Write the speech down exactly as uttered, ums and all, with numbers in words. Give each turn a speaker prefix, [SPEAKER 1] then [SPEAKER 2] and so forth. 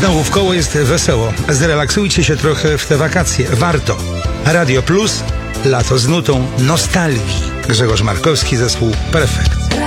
[SPEAKER 1] Znowu w koło jest wesoło. Zrelaksujcie się trochę w te wakacje. Warto. Radio Plus, lato z nutą nostalgii. Grzegorz Markowski, zespół Perfekt.